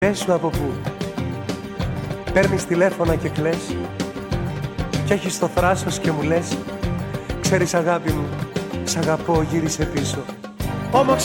Πες σου από πού παίρνεις τηλέφωνα και κλαις κι έχεις το θράσος και μου λες: ξέρεις αγάπη μου, σ' αγαπώ, γύρισε πίσω. Όμως